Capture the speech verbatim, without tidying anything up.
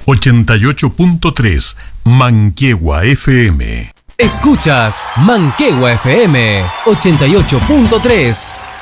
ochenta y ocho punto tres Manquehue F M. Escuchas Manquehue F M ochenta y ocho punto tres.